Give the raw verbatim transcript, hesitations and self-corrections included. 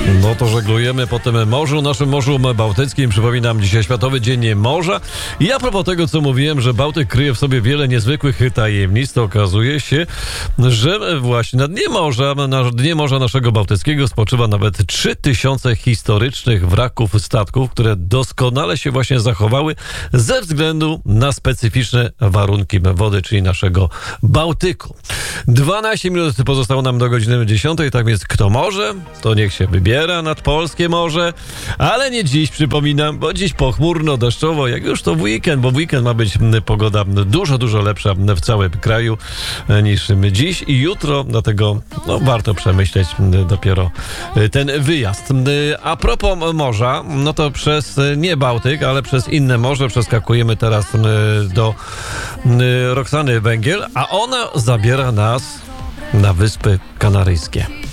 No to żeglujemy po tym morzu, naszym Morzu Bałtyckim. Przypominam, dzisiaj Światowy Dzień Morza. I a propos tego, co mówiłem, że Bałtyk kryje w sobie wiele niezwykłych tajemnic, to okazuje się, że właśnie na dnie morza, na dnie Morza naszego Bałtyckiego spoczywa nawet trzy tysiące historycznych wraków statków, które doskonale się właśnie zachowały ze względu na specyficzne warunki wody, czyli naszego Bałtyku. dwanaście minut pozostało nam do godziny dziesiątej, tak więc kto może, to niech się wybiera nad polskie morze, ale nie dziś, przypominam, bo dziś pochmurno, deszczowo, jak już to w weekend, bo w weekend ma być pogoda dużo, dużo lepsza w całym kraju niż dziś i jutro, dlatego no, warto przemyśleć dopiero ten wyjazd. A propos morza, no to przez nie Bałtyk, ale przez inne morze przeskakujemy teraz do Roxany Węgiel, a ona zabiera nas na Wyspy Kanaryjskie.